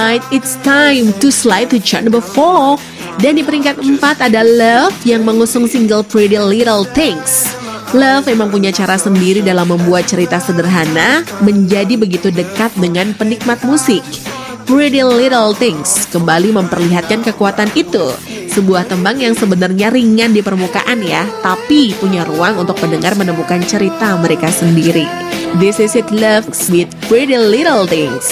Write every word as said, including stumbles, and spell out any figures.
Alright, it's time to slide to chart number four. Dan di peringkat empat ada Love yang mengusung single Pretty Little Things. Love memang punya cara sendiri dalam membuat cerita sederhana menjadi begitu dekat dengan penikmat musik. Pretty Little Things kembali memperlihatkan kekuatan itu. Sebuah tembang yang sebenarnya ringan di permukaan ya, tapi punya ruang untuk pendengar menemukan cerita mereka sendiri. This is it, Love with Pretty Little Things.